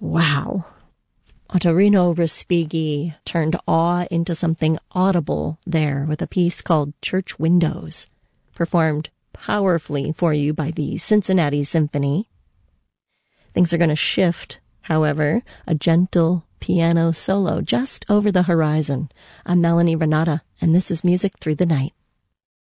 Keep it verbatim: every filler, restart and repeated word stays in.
Wow. Ottorino Respighi turned awe into something audible there with a piece called Church Windows, performed powerfully for you by the Cincinnati Symphony. Things are going to shift, however, a gentle piano solo just over the horizon. I'm Melanie Renata, and this is Music Through the Night.